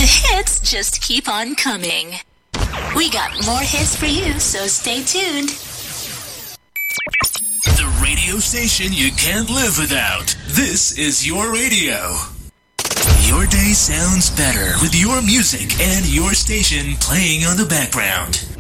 hits just keep on coming. We got more hits for you, so stay tuned. The radio station you can't live without. This is your radio. Your day sounds better with your music and your station playing on the background.